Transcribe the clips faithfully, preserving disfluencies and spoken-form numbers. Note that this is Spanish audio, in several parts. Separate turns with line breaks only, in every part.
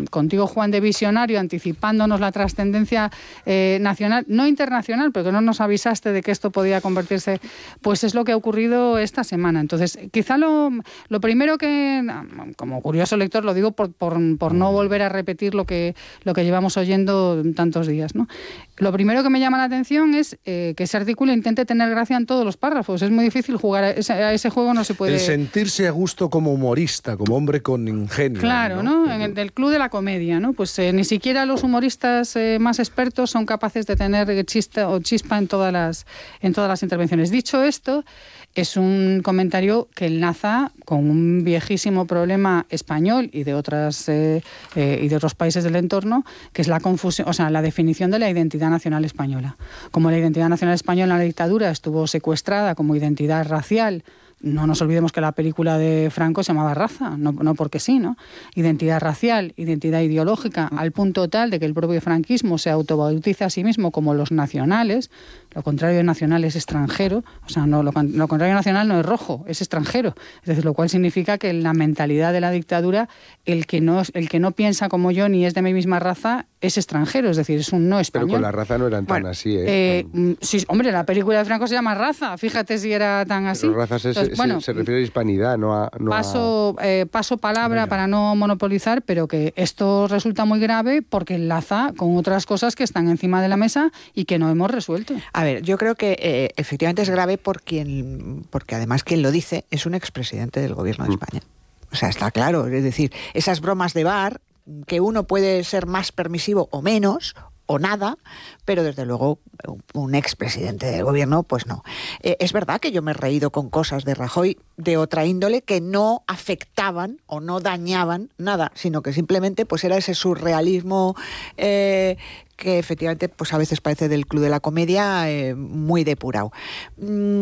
contigo, Juan, de visionario, anticipándonos la trascendencia eh, nacional, no internacional, pero que no nos avisaste de que esto podía convertirse, pues es lo que ha ocurrido esta semana. Entonces, quizá lo, lo primero que, como curioso lector, lo digo por, por, por no volver a repetir lo que, lo que llevamos oyendo tantos días, ¿no? Lo primero que me llama la atención es eh, que ese artículo intente tener gracia en todos los párrafos. Es muy difícil jugar a ese, a ese juego, no se puede...
El sentirse a gusto como humorista, como hombre con ingenio.
Claro, ¿no? ¿no? En el del club de la comedia, ¿no? Pues eh, ni siquiera los humoristas eh, más expertos son capaces de tener chista o chispa en todas las, en todas las intervenciones. Dicho esto, es un comentario que enlaza con un viejísimo problema español y de otras eh, eh, y de otros países del entorno, que es la confusión, o sea, la definición de la identidad nacional española. Como la identidad nacional española en la dictadura estuvo secuestrada como identidad racial, no nos olvidemos que la película de Franco se llamaba Raza, no, no porque sí, ¿no? Identidad racial, identidad ideológica, al punto tal de que el propio franquismo se autobautiza a sí mismo como los nacionales. Lo contrario de nacional es extranjero, o sea, no, lo, lo contrario de nacional no es rojo, es extranjero. Es decir, lo cual significa que en la mentalidad de la dictadura, el que no, el que no piensa como yo ni es de mi misma raza es extranjero, es decir, es un no español.
Pero con la raza no eran tan
bueno,
así, ¿eh?
eh sí, hombre, la película de Franco se llama Raza, fíjate si era tan así.
Pero razas es,
Entonces, bueno,
se, se refiere a hispanidad, no a... No
paso,
a...
Eh, paso palabra Venga. Para no monopolizar, pero que esto resulta muy grave porque enlaza con otras cosas que están encima de la mesa y que no hemos resuelto.
A ver, yo creo que eh, efectivamente es grave por quien, porque además quien lo dice es un expresidente del gobierno de España. O sea, está claro, es decir, esas bromas de bar, que uno puede ser más permisivo o menos, o nada, pero desde luego un expresidente del gobierno, pues no. Eh, es verdad que yo me he reído con cosas de Rajoy de otra índole que no afectaban o no dañaban nada, sino que simplemente pues era ese surrealismo eh, que efectivamente pues a veces parece del Club de la Comedia eh, muy depurado. Mm,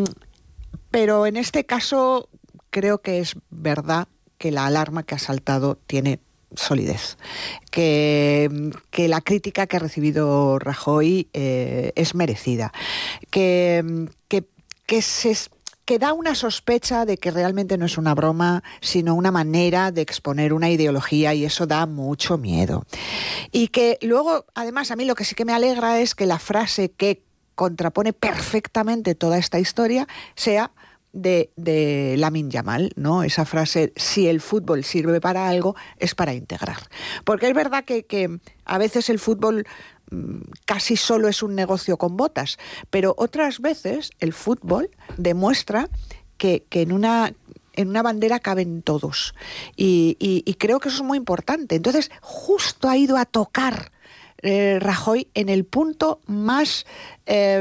pero en este caso creo que es verdad que la alarma que ha saltado tiene solidez, que, que la crítica que ha recibido Rajoy eh, es merecida, que, que, que, se, que da una sospecha de que realmente no es una broma, sino una manera de exponer una ideología, y eso da mucho miedo. Y que luego, además, a mí lo que sí que me alegra es que la frase que contrapone perfectamente toda esta historia sea de, de Lamine Yamal, ¿no? Esa frase, si el fútbol sirve para algo, es para integrar. Porque es verdad que, que a veces el fútbol mmm, casi solo es un negocio con botas, pero otras veces el fútbol demuestra que, que en una... en una bandera caben todos. Y, y, y creo que eso es muy importante. Entonces, justo ha ido a tocar eh, Rajoy en el punto más eh,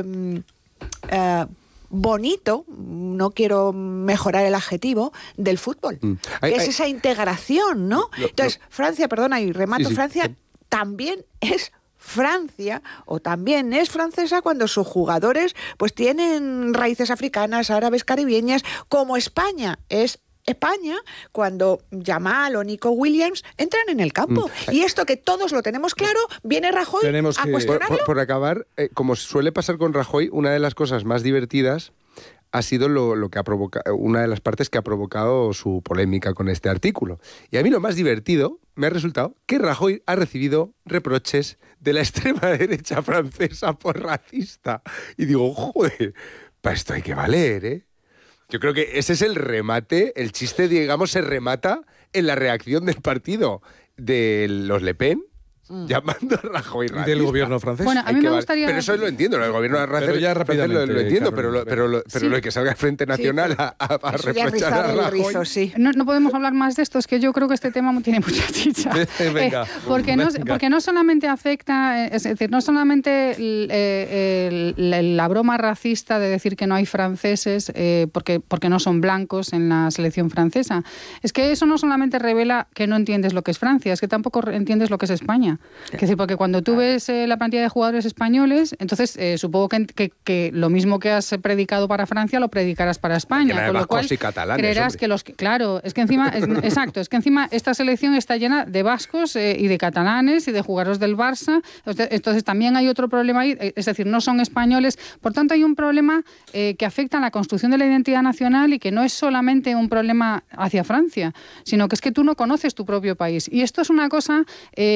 eh, bonito, no quiero mejorar el adjetivo, del fútbol, mm. ay, que ay, es esa integración, ¿no? Lo, Entonces, lo, Francia, perdona, y remato, sí, sí. Francia también es Francia, o también es francesa cuando sus jugadores pues tienen raíces africanas, árabes, caribeñas, como España es España cuando Yamal o Nico Williams entran en el campo. Mm. Y esto que todos lo tenemos claro, viene Rajoy tenemos a que... cuestionarlo.
Por, por, por acabar, eh, como suele pasar con Rajoy, una de las cosas más divertidas ha sido lo, lo que ha provocado, una de las partes que ha provocado su polémica con este artículo. Y a mí lo más divertido me ha resultado que Rajoy ha recibido reproches de la extrema derecha francesa por racista. Y digo, joder, para esto hay que valer, ¿eh? Yo creo que ese es el remate, el chiste, digamos, se remata en la reacción del partido de los Le Pen, Mm. llamando a Rajoy racista.
Y del gobierno francés.
Bueno, a mí me gustaría...
Pero eso lo entiendo, el gobierno francés
pero ya
francés lo, lo entiendo,
Carmen,
pero, lo, pero, lo, pero sí. lo de que salga el Frente Nacional sí, a, a, a reprochar a Rajoy...
Rizo, sí.
no, no podemos hablar más de esto, es que yo creo que este tema tiene mucha chicha.
Venga,
eh, porque, venga. No, porque no solamente afecta, es decir, no solamente el, el, el, la broma racista de decir que no hay franceses eh, porque, porque no son blancos en la selección francesa, es que eso no solamente revela que no entiendes lo que es Francia, es que tampoco entiendes lo que es España. Es decir, porque cuando tú ves eh, la plantilla de jugadores españoles, entonces eh, supongo que, que, que lo mismo que has predicado para Francia lo predicarás para España, con lo cual
y catalanes,
creerás
hombre.
que los claro, es que encima es, exacto, es que encima esta selección está llena de vascos eh, y de catalanes y de jugadores del Barça, entonces también hay otro problema ahí, es decir, no son españoles, por tanto hay un problema eh, que afecta a la construcción de la identidad nacional y que no es solamente un problema hacia Francia, sino que es que tú no conoces tu propio país, y esto es una cosa eh,